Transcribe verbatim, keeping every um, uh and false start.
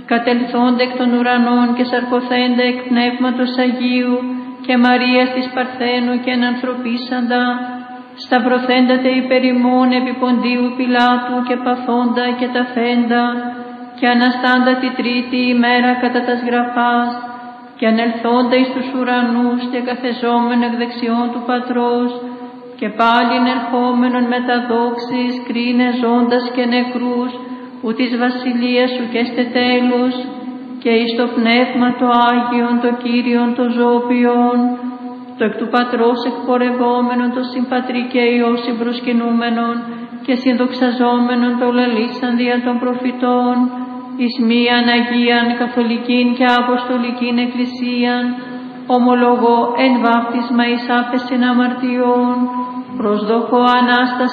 κατελθόντα εκ των ουρανών και σαρκωθέντα εκ Πνεύματος Αγίου και Μαρίας της Παρθένου και ενανθρωπίσαντα, σταυρωθέντα υπερ ημών επί Ποντίου Πιλάτου και παθόντα και ταφέντα, και αναστάντα τη τρίτη ημέρα κατά τας γραφάς, και ανελθόντα εις τους ουρανούς και καθεζόμενο εκ δεξιών του Πατρός, και πάλιν ερχόμενον με τα δόξης κρίνε ζώντας και νεκρούς, ου της βασιλείας σου και στε τέλος, και εις το Πνεύμα το Άγιον, το Κύριον, το Ζώπιον, το εκ του Πατρός εκπορευόμενον, το συμπατρί και Υιό συμπροσκυνούμενον, και συνδοξαζόμενον το λαλήσαν δια των προφητών, εις μίαν Αγίαν Καθολικήν και Αποστολικήν Εκκλησίαν, ομολογώ εν βάπτισμα εις άφεσιν αμαρτιών, προσδοχώ Ανάσταση